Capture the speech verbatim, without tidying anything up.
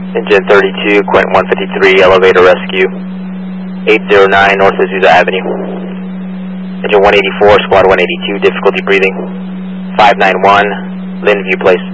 Engine thirty-two, Quint one fifty-three, elevator rescue, eight oh nine North Azusa Avenue. Engine one eighty-four, Squad one eighty-two, difficulty breathing, five nine one, Lynn View Place.